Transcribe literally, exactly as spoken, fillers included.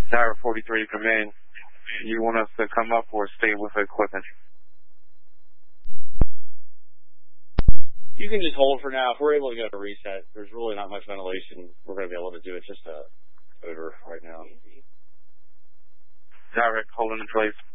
Tower forty-three, come in. You want us to come up or stay with the equipment? You can just hold for now. If we're able to go to reset, there's really not much ventilation. We're going to be able to do it just a odor right now. Direct, holding in place.